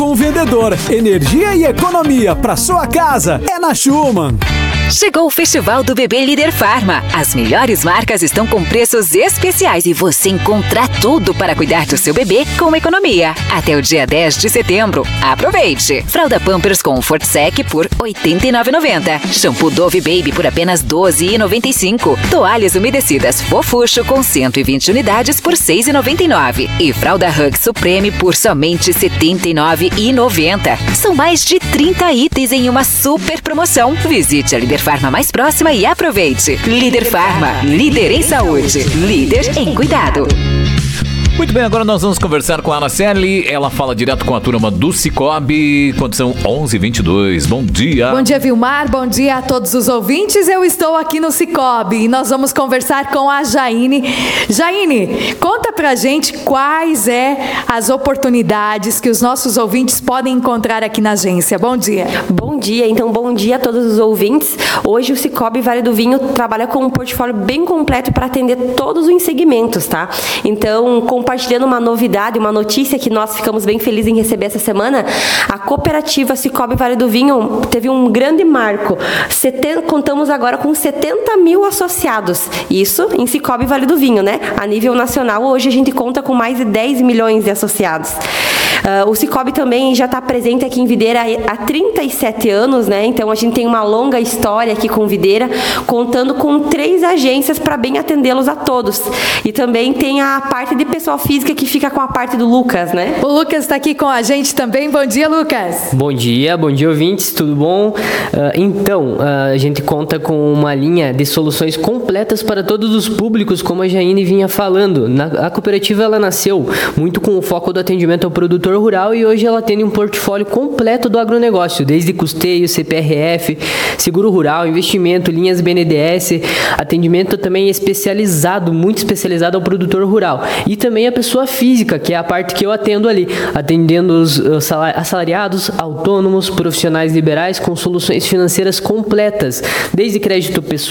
com o vendedor. Energia e economia para sua casa é na Schumann. Chegou o Festival do Bebê Líder Farma. As melhores marcas estão com preços especiais e você encontra tudo para cuidar do seu bebê com economia. Até o dia 10 de setembro. Aproveite! Fralda Pampers Comfort Sec por R$ 89,90. Shampoo Dove Baby por apenas R$ 12,95. Toalhas umedecidas Fofuxo com 120 unidades por R$ 6,99. E Fralda Hug Supreme por somente R$ 79,90. São mais de 30 itens em uma super promoção. Visite a Líder Farma mais próxima e aproveite. Líder Farma, líder em saúde, líder em cuidado. Muito bem, agora nós vamos conversar com a Araceli. Ela fala direto com a turma do Cicobi, condição 11:22. Bom dia. Bom dia, Vilmar. Bom dia a todos os ouvintes. Eu estou aqui no Cicobi e nós vamos conversar com a Jaine. Jaine, conta pra gente quais as oportunidades que os nossos ouvintes podem encontrar aqui na agência. Bom dia. Bom dia, então bom dia a todos os ouvintes. Hoje o Cicobi Vale do Vinho trabalha com um portfólio bem completo para atender todos os segmentos, tá? Então, compartilhando uma novidade, uma notícia que nós ficamos bem felizes em receber essa semana, a cooperativa Cicobi Vale do Vinho teve um grande marco. Contamos agora com 70 mil associados. Isso em Cicobi Vale do Vinho, né? A nível nacional, hoje a gente conta com mais de 10 milhões de associados. O Cicobi também já está presente aqui em Videira há 37 anos, né? Então a gente tem uma longa história aqui com Videira, contando com 3 agências para bem atendê-los a todos. E também tem a parte de pessoal física que fica com a parte do Lucas, né? O Lucas está aqui com a gente também. Bom dia, Lucas. Bom dia ouvintes, tudo bom? Então, a gente conta com uma linha de soluções completas para todos os públicos, como a Jaine vinha falando. A cooperativa ela nasceu muito com o foco do atendimento ao produtor rural e hoje ela tem um portfólio completo do agronegócio, desde custeio, CPRF, seguro rural, investimento, linhas BNDES, atendimento também especializado, muito especializado ao produtor rural. E também a pessoa física, que é a parte que eu atendo ali, atendendo os assalariados, autônomos, profissionais liberais com soluções financeiras completas, desde crédito pessoal,